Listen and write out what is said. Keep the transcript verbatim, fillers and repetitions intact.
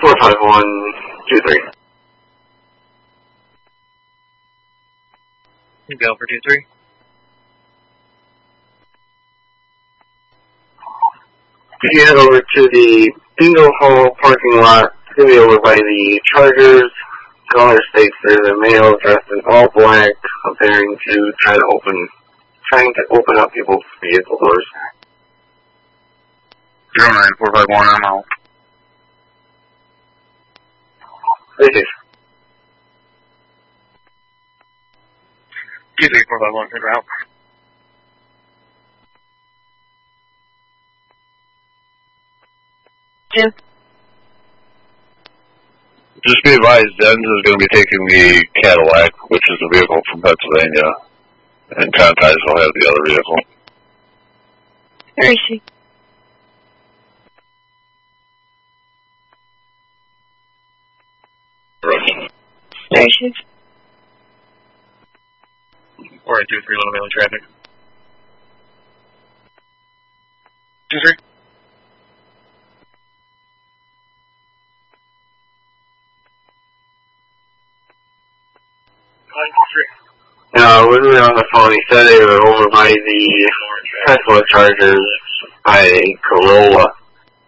four five one two three. Go for two three. If you head over to the Bingo Hall parking lot, it's going to be over by the Chargers. Color states there's a male dressed in all black, appearing to try to open, trying to open up people's vehicle doors. zero nine four five one, I'm out. This is two three four five one, good route. Jim? Just be advised, Dens is going to be taking the Cadillac, which is a vehicle from Pennsylvania, and Contis will have the other vehicle. Where is she? Where is she? Four eight two three, little valley traffic. Two three. No, when we were on the phone, he said they were over by the Tesla Chargers by Corolla.